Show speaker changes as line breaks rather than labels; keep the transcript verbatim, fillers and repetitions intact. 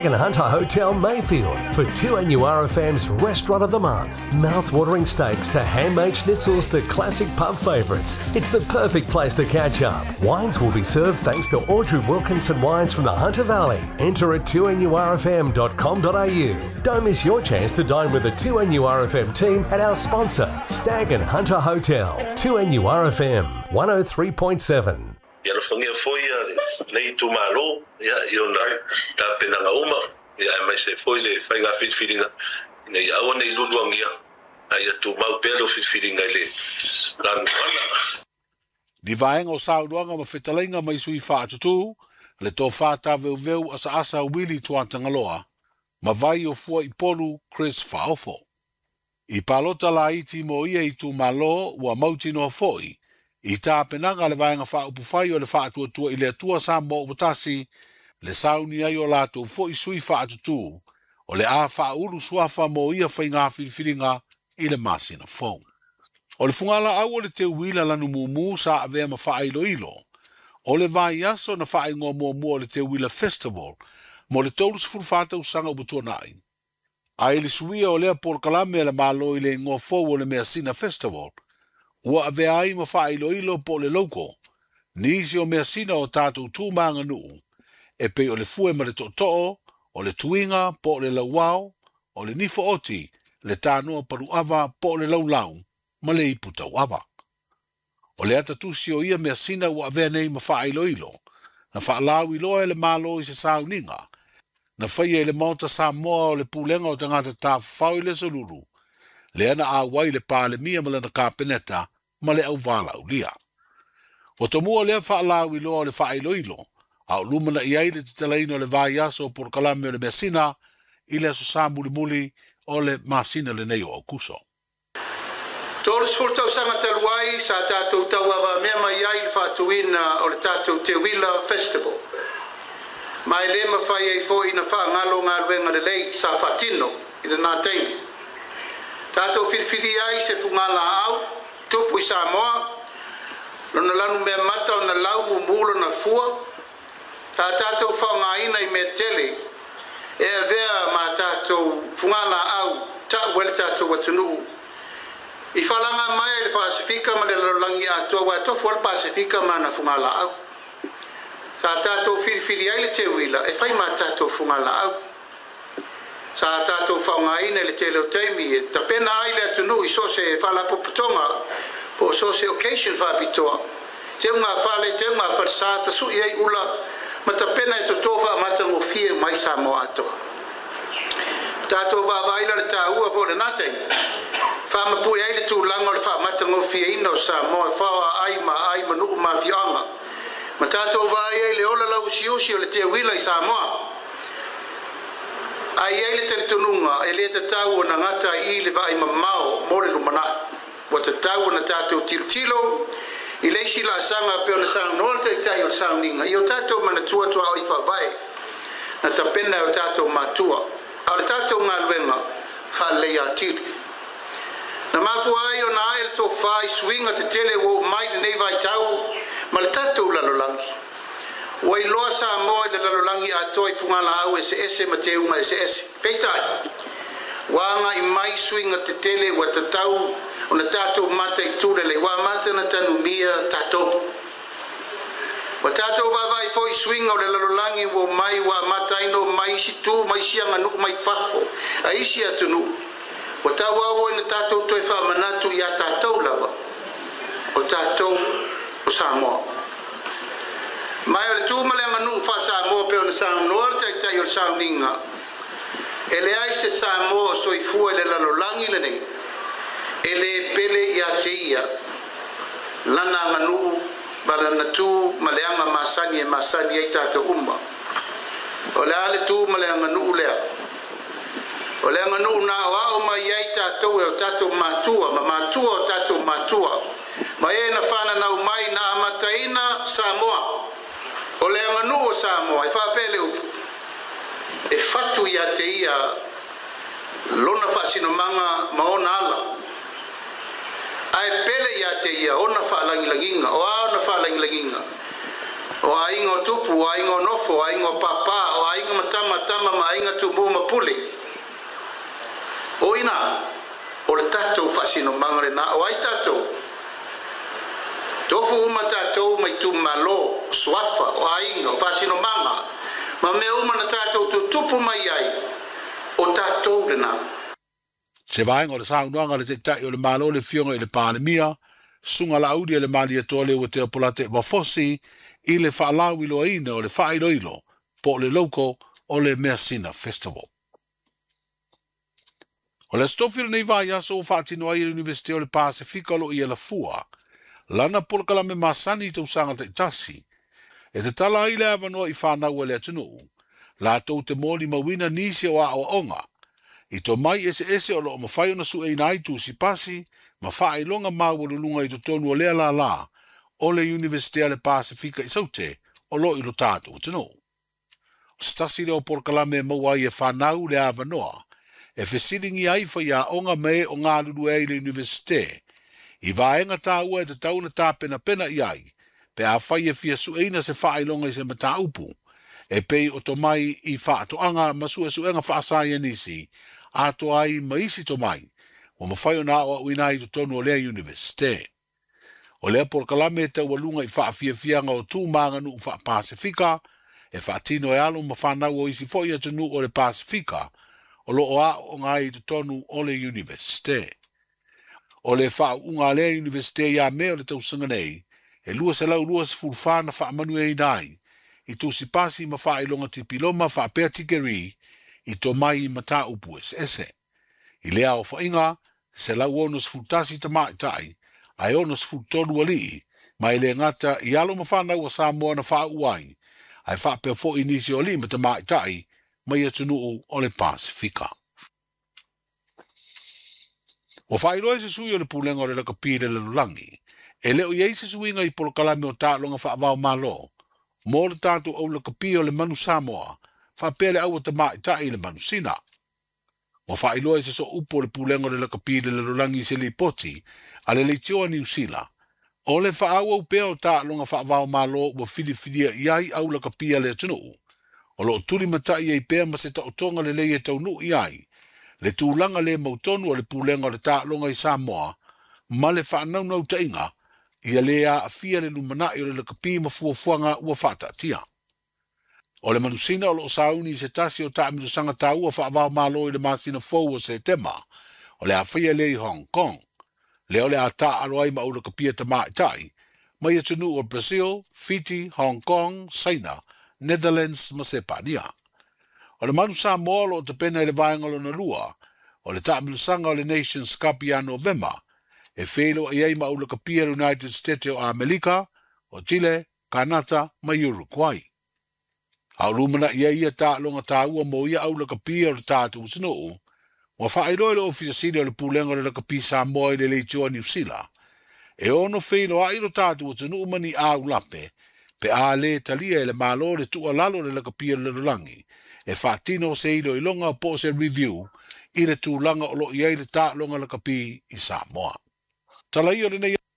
and Hunter Hotel Mayfield for two N U R F M's Restaurant of the Month. Mouth-watering steaks to handmade schnitzels to classic pub favourites. It's the perfect place to catch up. Wines will be served thanks to Audrey Wilkinson Wines from the Hunter Valley. Enter at two N U R F M dot com dot A U. Don't miss your chance to dine with the two N U R F M team at our sponsor, Stag and Hunter Hotel. two N U R F M, one oh three point seven.
Ia lo fangia foi nei tu malo ia io na ta pena nga uma ia mai se foi le fai nga fit fitinga nei awa nei luduangia ia tu mau pelo fit fitinga le dan wala
di vaenga o sauduanga ma fetalenga mai sui fa tutu le to fata veu veu asa asa Willy Tuatangaloa ma vai o fua i polu Chris Faofo i palota la iti mo ia i tu malo ua mauti no foi I tā penanga le vaenga wha upu whai o le wha atua tua I le atua sa mo uputasi, le sauni ai o lato fo I sui wha atutu, o le a wha uru suafa mo ia whai ngā whiriwhiringa I le masina fong. O le fungala au o le te uila lanu mumu sa avea ma wha ilo ilo, o le vai aso na wha ingoa mua mua o le te uila festival, mo le taurus furufata usanga uputua nai. A ili suia o lea por kalame le malo I le ingoa fo o le measina festival, ua ave ai ma wha ilo ilo po le loko, ni isi o mea sina o tātou tūmanga nuu, e pe o le fue ma le to'o, o le tuinga po le lauwao, o le nifo oti, le tānoa paru ava po le laulau, ma le iputau ava. O le ata tusi o ia mea sina ua ave nei ma wha ilo ilo, na wha lau ilo e le malo I se sauninga, na whaia e le mauta sa moa o le pulenga o tangata tā whau I le solulu, le ana a wai le pā le mia malana ka peneta, ma le au wala au lia. O to mua lea wha lau ilo o le wha ilo ilo, au lumana I aile te talaino le vai aso por kalame o le mesina, I le aso sa muli muli o le masina le nei o au kuso.
Tōru sfurtau sanga taluai sa tātou tauawa mea mai ai le whātuina o le tātou Te Wila Festival. Mai le mawhai ei fo ina wha ngalo ngā ruenga le lei sa whatino I le nā teini. Tātou whirwhiri ai se whungala au, tupu I Samoa, lona lanu mea mata o na lau mulo na fua, tā tātou whaungaina I me tele, e a vea ma tātou whungala au, tā uele tātou watunuu. I whalanga mai le Pasifika ma le lalangi atua wa tofu al Pasifika ma na whungala au. Tā tātou whirwhiri ai le te wila, e whai ma tātou whungala au. Sa tātou whaungaina le te leo teimi, e tapena ai le atunu I so se whalapo putonga, po so se occasion whapitoa. Te unga whale, te unga whalsata, sui ai ula, ma tapena e totofa amata ngofie mai sa mo atoa. Tātou whawaila le tā ua po le nateng, whamapui ai le tūlanga le whamata ngofie ina o sa mo, e whawa ai ma ai manu ma fianga. Ma tātou wai ai le ola lau usi usi o le te wila I Samoa. Ai ai le teletonunga, e le te tau o na ngata I le vai mamao mo le lumana. Wa te tau o na tātou tiltilo, I le isi la sanga peo na sanga noa te tai o sauninga. I o tātou mana tua tua o I whabai, na tapena o tātou matua. A le tātou ngā luenga, wha leia tili. Na mafu ai o na ai le tō whai swinga te tele o mai le nei vai tau, ma le tātou lalolangi. Wai loa sa moa le lalolangi a toi fungala au ese ese ma te unga ese ese. Peitai. Wanga I mai swinga te tele wa te tau o na tātou mata I tūre le wa mata na tanu mia tātou. Wa tātou wawai fo I swinga o le lalolangi wo mai wa mata ino mai isi tū, mai sianga nuk mai whafo. A isi atunu. Wa tā wawo ina tātou toi whamanatu I a tātou lawa. O tātou o Samoa. Mai o le tūmale nganu wha Samoa peo na Samoa tai tai o Sauninga. E le ai se Samoa soifua le lalolangi le nei. E le pele I a te ia. Lana nganu barana tū maleanga masani e masani e tātou umma. O le ale tūmale nganu lea. O le nganu na o ao mai ai tātou e o tātou matua, ma matua o tātou matua. Ma e na whana nau mai na amataina Samoa. O le nganu o Samoa, e whapele upu. E whatu I a te ia lona whasinomanga ma ona ala. A e pele I a te ia ona whalangilanginga, o a ona whalangilanginga. o ainga o tupu, o ainga o nofo, o ainga o papa, o ainga matama tama ma ainga tumu mapuli. O ina, o le tatou whasino mangare na, o ai tatou. Tofu uma tatou mai tu malo, swafa, o ainga, o whasino manga. Ma me uma na tatou tu tupu mai ai, o tatou le na.
Se vaenga o le saunuanga le te tai o le malo le fionga i le panemia, sunga la audi le mali e tole o te apolate wafosi, i le whaalau ilo aina o le whairo ilo, po le loko o le Mersina Festival. O le stofiro nei vai aso o whaatino ai le Universite o le Pasifika lo i e la fua, lana polkala me masani i tau sanga te tasi, e te tala i le avanoa i whanau e le atunu, la tau te moli mawina nisi o a o onga, i to mai ese ese o lo ma whai ona su e nai tu si pasi, ma whaai longa mawaru lunga i to tonu o lea la la, o le Universite le Pasifika i saute, o lo i lo tātou tino. O stasi leo porkalame maua i e whanau le avanoa, e fesiringi ai whai a onga me o ngā lulu e le Universite, i vaenga tā ua e te tauna tā pena pena i ai, pe a whai e fia su eina se whaai longa i se mata upu, e pei o to mai i wha to anga masu e su enga wha asai nisi, a to ai maisi to mai, o ma whai o nā o uina i to tonu o lea Universite. O lea por kalame te walunga i wha fia fianga o tū manganu wha Pasifika, e wha tino e alo ma whanau o isi fo i atunu o le Pasifika, o lo o a o ngai i to tonu o le Universite. O le wha unga lea Universite ia mea o le tausunga nei, e lua se lau lua se fulwhana wha manu e nai, i tū si pasi ma wha ilonga tipiloma wha pea tikeri, i to mai ma tā upu es ese. I lea o wha inga, se lau onos fultasi ta mai tai, ai onos fultonu ali, mai le ngata i alo ma whanau a Samoa na wha uai, ai wha pea fo inisi o li ma ta mai tai, mai atunu o le Pasifika. O whairoi se sui o le pulenga o le laka pire le lulangi, e leo iei se suinga i polokalame o tālonga wha avao malo, mō le tātou au laka pire o le manu Samoa, wha pele au ta mai tai le manu sina. O whairoi se so upo le pulenga o le laka pire le lulangi se li poti, a le leitioa New Zealand, o le wha au au pea o tālonga wha avao malo wa whiriwhiria iai au laka pire le atunu, o lo turi matai ei pea ma se ta otonga le leie tau nu iai, le tūlanga le mautonu o le pulenga o le tālonga i Samoa, ma le whanau nau tainga, ia lea a fia le lumanai o le lakapi ma fuafuanga ua whata tia. O le manusina o lo sauni se tasi o tāmiru sanga tā ua whaavao malo i le masina fau o se tema, o le a fia le i Hong Kong, le o le a tā aroai ma o le kapia ta mai tai, mai atunu o Brazil, Fiji, Hong Kong, Saina, Netherlands, ma Sepania. O le manu Samoa lo te pena i le vaenga lo na lua, o le tāmiru sanga o le Nations Cup i a November, e whelo i eima o le kapia United States o Amerika, o Chile, Kanata, ma Uruguay. Au lumana i eia tā longa tā ua mo ia au le kapia o le tātu usinoo, wa whaeroi le ofisa sini o le pulenga o le kapia Samoa i le leitioa New Zealand, e ono whelo a iro tātu usinoo mani au lape, pe a le talia e le malo le tua lalo le kapia le lulangi, e whaatino se ilo i longa po se review, i le tūlanga o lo i eile tā longa le kapia i Samoa. Tala i o le nei